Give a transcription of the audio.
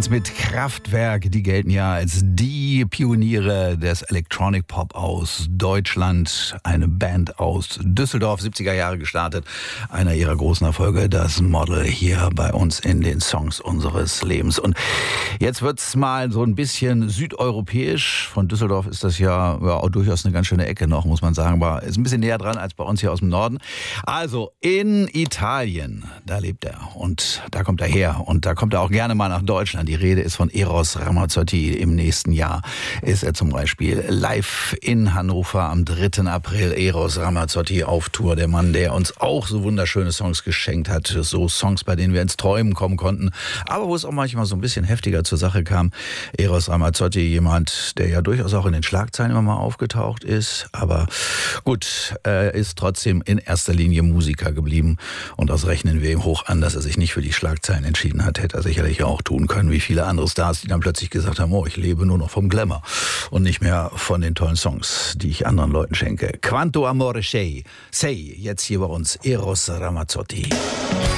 Beatles mit Kraftwerk, die gelten ja als die Pioniere des Electronic Pop aus Deutschland. Eine Band aus Düsseldorf, 70er Jahre gestartet. Einer ihrer großen Erfolge, das Model, hier bei uns in den Songs unseres Lebens. Und jetzt wird's mal so ein bisschen südeuropäisch. Von Düsseldorf ist das ja auch durchaus eine ganz schöne Ecke noch, muss man sagen. Aber ist ein bisschen näher dran als bei uns hier aus dem Norden. Also in Italien, da lebt er und da kommt er her. Und da kommt er auch gerne mal nach Deutschland. Die Rede ist von Eros Ramazzotti. Im nächsten Jahr ist er zum Beispiel live in Hannover am 3. April. Eros Ramazzotti auf Tour. Der Mann, der uns auch so wunderschöne Songs geschenkt hat. So Songs, bei denen wir ins Träumen kommen konnten. Aber wo es auch manchmal so ein bisschen heftiger zur Sache kam. Eros Ramazzotti, jemand, der ja durchaus auch in den Schlagzeilen immer mal aufgetaucht ist. Aber gut, er ist trotzdem in erster Linie Musiker geblieben. Und das rechnen wir ihm hoch an, dass er sich nicht für die Schlagzeilen entschieden hat. Hätte er sicherlich auch tun können, wie viele andere Stars, die dann plötzlich gesagt haben, oh, ich lebe nur noch vom Glamour und nicht mehr von den tollen Songs, die ich anderen Leuten schenke. Quanto amore sei, jetzt hier bei uns Eros Ramazzotti.